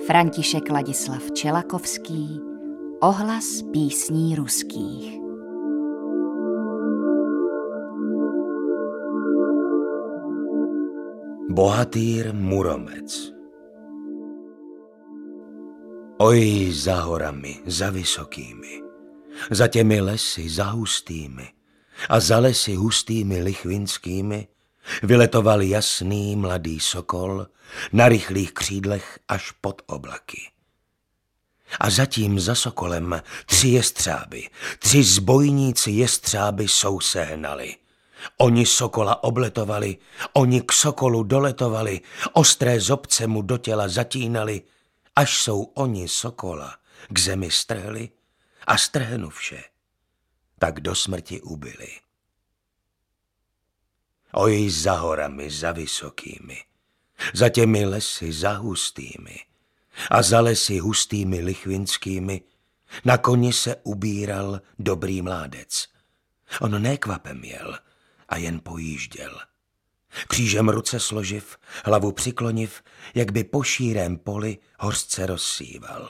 František Ladislav Čelakovský, Ohlas písní ruských. Bohatýr Muromec. Oj, za horami, za vysokými, za těmi lesy, za hustými a za lesy hustými lichvinskými vyletoval jasný mladý sokol na rychlých křídlech až pod oblaky. A zatím za sokolem 3 jestřáby, 3 zbojníci jestřáby sousehnali. Oni sokola obletovali, oni k sokolu doletovali, ostré zobce mu do těla zatínali, až jsou oni sokola k zemi strhli a strhnuvše, tak do smrti ubili. Oj, za horami, za vysokými, za těmi lesy, za hustými a za lesy hustými lichvinskými na koni se ubíral dobrý mládec. On ne kvapem jel a jen pojížděl. Křížem ruce složiv, hlavu přikloniv, jak by po šírém poli hořce rozsíval.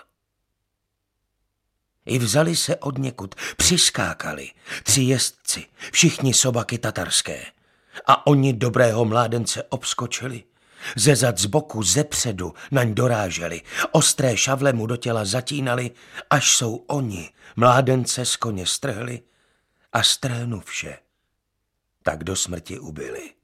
I vzali se odněkud, přiskákali 3 jezdci, všichni sobaky tatarské. A oni dobrého mládence obskočili, ze zad z boku, ze předu naň doráželi, ostré šavle mu do těla zatínali, až jsou oni mládence z koně strhli a strhnuvše, tak do smrti ubili.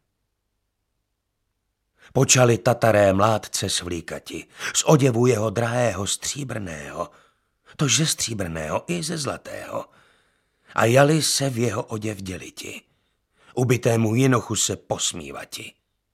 Počali tataré mládce svlíkati z oděvu jeho drahého stříbrného, tož ze stříbrného i ze zlatého, a jali se v jeho oděv děliti, ubitému jinochu se posmívati.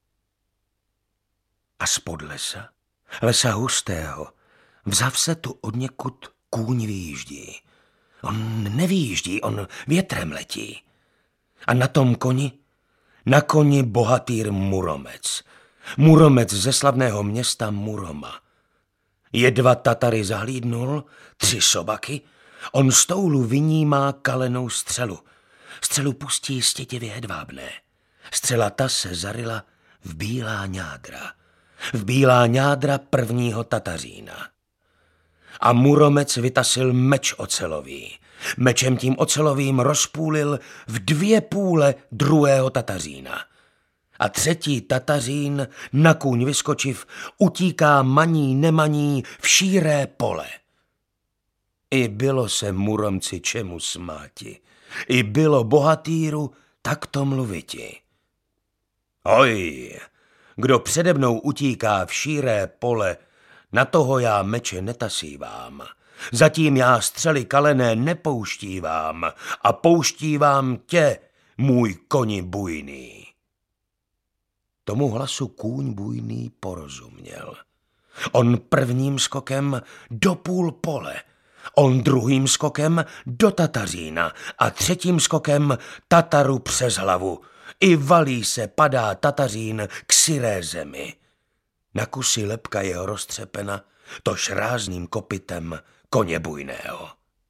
A spod lesa, lesa hustého, vzav se tu odněkud kůň vyjíždí. On nevyjíždí, on větrem letí. A na tom koni, na koni bohatýr Muromec. Muromec ze slavného města Muroma. Je 2 Tatary zahlídnul, 3 sobaky, on z toulu vynímá kalenou střelu. Střelu pustí stětivě hedvábné. Střela ta se zaryla v bílá ňádra. V bílá ňádra prvního Tatařína. A Muromec vytasil meč ocelový. Mečem tím ocelovým rozpůlil v 2 půle druhého Tatařína. A 3. Tatařín, na kůň vyskočiv, utíká maní nemaní v šíré pole. I bylo se Muromci čemu smáti. I bylo bohatýru takto mluviti. Oj, kdo přede mnou utíká v šíré pole, na toho já meče netasívám. Zatím já střely kalené nepouštívám a pouštívám tě, můj koni bujný. Tomu hlasu kůň bujný porozuměl. On prvním skokem do půl pole, on druhým skokem do Tatařína a 3. skokem Tataru přes hlavu. I valí se, padá Tatařín k syré zemi. Na kusy lebka jeho roztřepena, tož rázným kopitem koně bujného.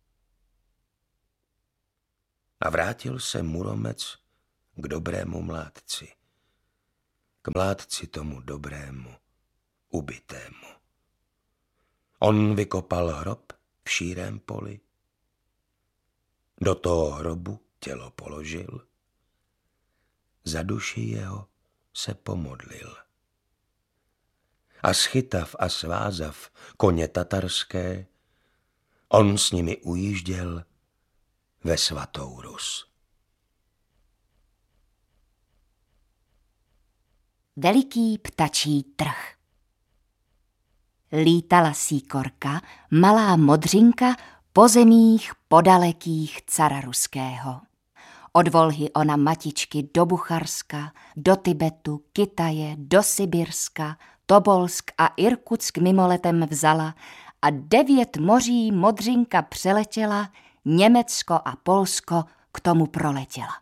A vrátil se Muromec k dobrému mládci. K mládci tomu dobrému, ubitému. On vykopal hrob v šírém poli. Do toho hrobu tělo položil. Za duši jeho se pomodlil. A schytav a svázav koně tatarské, on s nimi ujížděl ve svatou Rus. Veliký ptačí trh. Lítala síkorka, malá modřinka, po zemích podalekých cara ruského. Od Volhy ona matičky do Bucharska, do Tibetu, Kitaje, do Sibirska, Tobolsk a Irkutsk mimoletem vzala a 9 moří modřinka přeletěla, Německo a Polsko k tomu proletěla.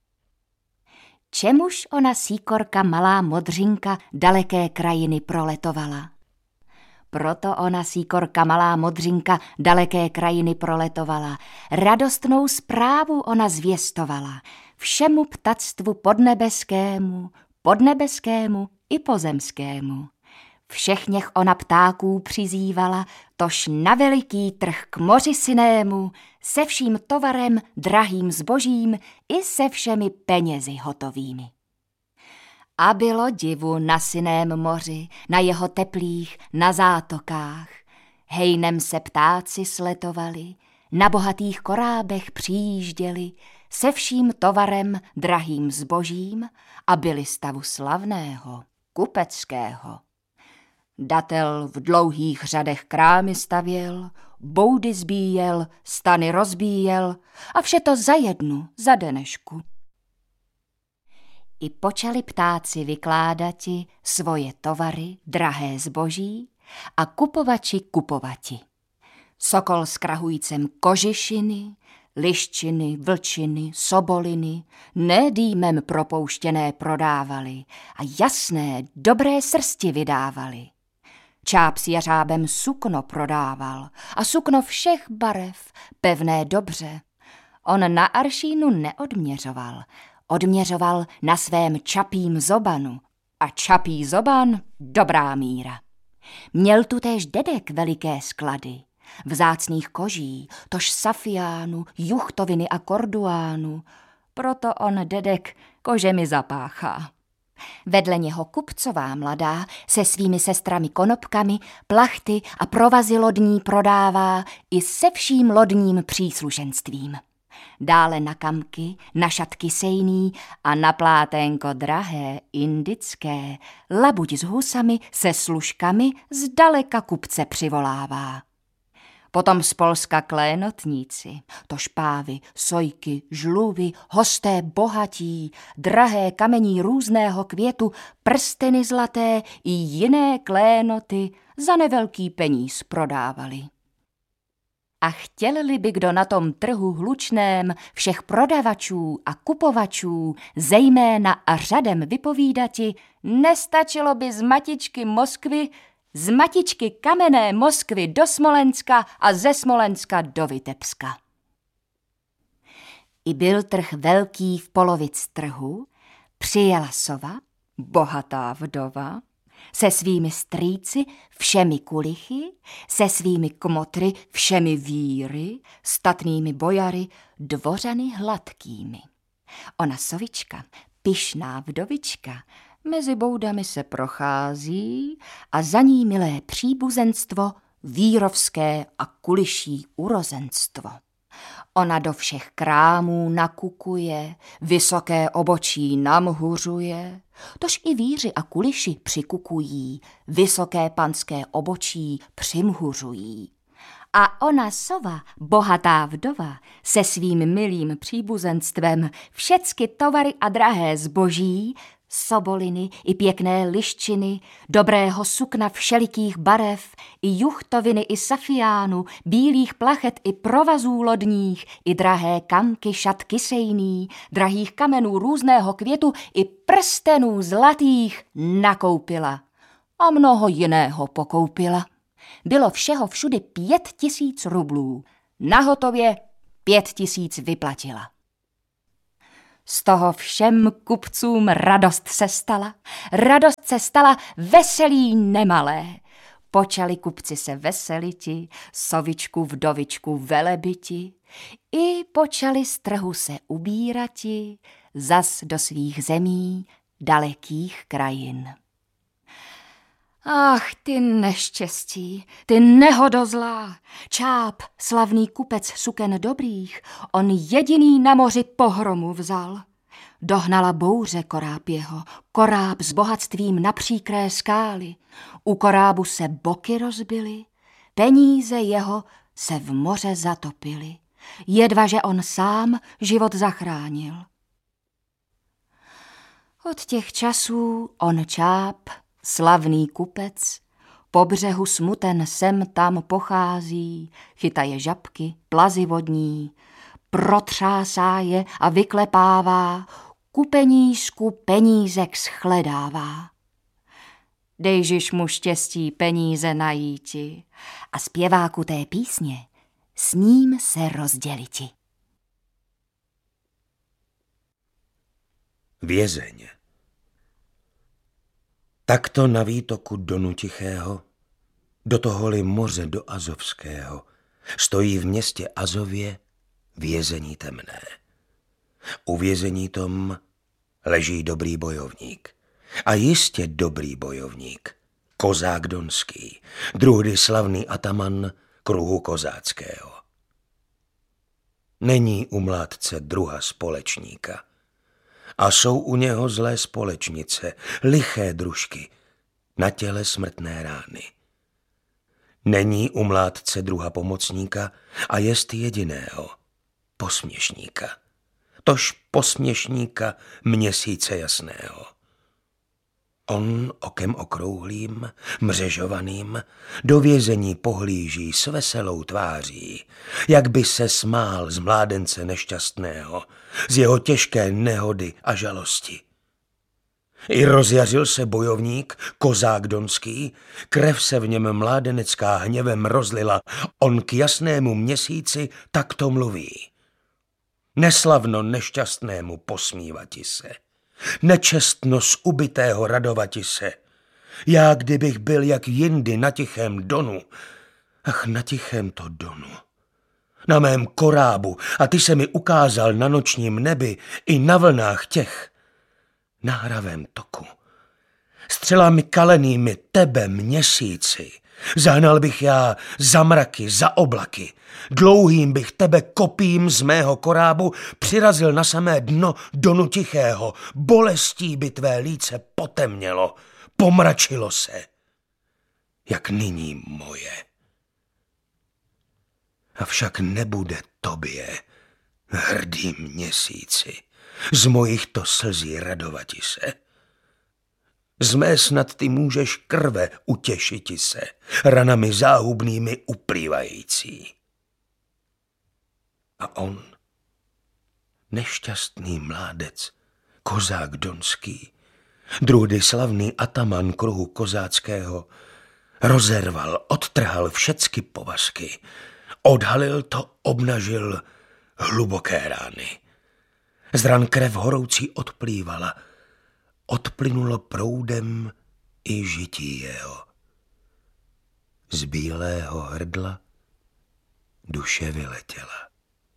Čemuž ona síkorka malá modřinka daleké krajiny proletovala? Proto ona síkorka malá modřinka daleké krajiny proletovala, radostnou zprávu ona zvěstovala, všemu ptactvu podnebeskému i pozemskému. Všechněch ona ptáků přizývala, tož na veliký trh k moři synému, se vším tovarem, drahým zbožím i se všemi penězi hotovými. A bylo divu na syném moři, na jeho teplých, na zátokách. Hejnem se ptáci sletovali, na bohatých korábech přijížděli, se vším tovarem, drahým zbožím a byli stavu slavného, kupeckého. Datel v dlouhých řadech krámy stavěl, boudy zbíjel, stany rozbíjel a vše to za jednu, za denešku. I počali ptáci vykládati svoje tovary, drahé zboží a kupovači kupovati. Sokol s krahujcem kožišiny, liščiny, vlčiny, soboliny, ne dýmem propouštěné prodávali a jasné, dobré srsti vydávali. Čáp s jařábem sukno prodával a sukno všech barev, pevné dobře. On na aršínu neodměřoval, odměřoval na svém čapím zobanu a čapí zoban dobrá míra. Měl tu též dedek veliké sklady, vzácných koží, tož safiánu, juchtoviny a korduánu, proto on dedek kožemi zapáchá. Vedle něho kupcová mladá se svými sestrami konopkami, plachty a provazy lodní prodává i se vším lodním příslušenstvím. Dále na kamky, na šatky sejný a na pláténko drahé, indické, labuť s husami se služkami zdaleka kupce přivolává. Potom z Polska klénotníci, tož pávy, sojky, žluvy, hosté bohatí, drahé kamení různého květu, prsteny zlaté i jiné klénoty za nevelký peníz prodávali. A chtěli by kdo na tom trhu hlučném všech prodavačů a kupovačů zejména a řadem vypovídati, nestačilo by z matičky Moskvy, z matičky kamenné Moskvy do Smolenska a ze Smolenska do Vitebska. I byl trh velký v polovic trhu, přijela sova, bohatá vdova, se svými strýci všemi kulichy, se svými kmotry všemi víry, statnými bojary, dvořany hladkými. Ona sovička, pyšná vdovička, mezi boudami se prochází a za ní milé příbuzenstvo, vírovské a kuliší urozenstvo. Ona do všech krámů nakukuje, vysoké obočí namhuřuje, tož i víři a kuliši přikukují, vysoké panské obočí přimhuřují. A ona sova, bohatá vdova, se svým milým příbuzenstvem všecky tovary a drahé zboží, soboliny i pěkné liščiny, dobrého sukna všelikých barev, i juchtoviny i safiánu, bílých plachet i provazů lodních, i drahé kamky, šatky sejný, drahých kamenů různého květu i prstenů zlatých nakoupila a mnoho jiného pokoupila. Bylo všeho všudy 5 000 rublů, nahotově 5 000 vyplatila. Z toho všem kupcům radost se stala veselí nemalé. Počali kupci se veseliti, sovičku vdovičku velebiti, i počali z trhu se ubírati, zas do svých zemí, dalekých krajin. Ach, ty neštěstí, ty nehodozlá, Čáp, slavný kupec suken dobrých, on jediný na moři pohromu vzal. Dohnala bouře koráb jeho, koráb s bohatstvím na příkré skály, u korábu se boky rozbily, peníze jeho se v moře zatopily, jedva že on sám život zachránil. Od těch časů on Čáp, slavný kupec, po břehu smuten sem tam pochází, chytaje žabky, plazy vodní, protřásá je a vyklepává, ku penízku penízek shledává. Dejžiš mu štěstí peníze najíti a zpěváku té písně s ním se rozděliti. Vězeň. Takto na výtoku Donu Tichého, do toholi moře do Azovského, stojí v městě Azově vězení temné. U vězení tom leží dobrý bojovník. A jistě dobrý bojovník, kozák donský, druhdy slavný ataman kruhu kozáckého. Není u mládce druha společníka. A jsou u něho zlé společnice, liché družky, na těle smrtné rány. Není u mládce druha pomocníka a jest jediného, posměšníka. Tož posměšníka měsíce jasného. On okem okrouhlým, mřežovaným, do vězení pohlíží s veselou tváří, jak by se smál z mládence nešťastného, z jeho těžké nehody a žalosti. I rozjařil se bojovník, kozák donský, krev se v něm mládenecká hněvem rozlila, on k jasnému měsíci takto mluví. Neslavno nešťastnému posmívati se, nečestno z ubitého radovati se. Já kdybych byl jak jindy na tichém Donu, ach na tichém to Donu, na mém korábu, a ty se mi ukázal na nočním nebi i na vlnách těch, na hravém toku. Střelami kalenými tebe měsíci, zahnal bych já za mraky, za oblaky, dlouhým bych tebe kopím z mého korábu přirazil na samé dno Donu Tichého, bolestí by tvé líce potemnělo, pomračilo se, jak nyní moje. Avšak nebude tobě, hrdý měsíci, z mojich to slzí radovati se. Z mé snad ty můžeš krve utěšiti se, ranami záhubnými uplývající. A on, nešťastný mládec, kozák donský, druhdy slavný ataman kruhu kozáckého, rozerval, odtrhal všecky povazky, odhalil to, obnažil hluboké rány. Z ran krev horoucí odplývala, odplynulo proudem i žití jeho. Z bílého hrdla duše vyletěla.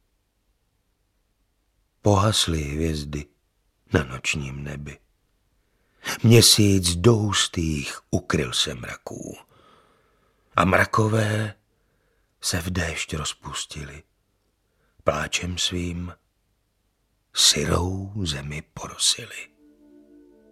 Pohasly hvězdy na nočním nebi. Měsíc do hustých ukryl se mraků. A mrakové se v déšť rozpustili. Pláčem svým syrou zemi porosili.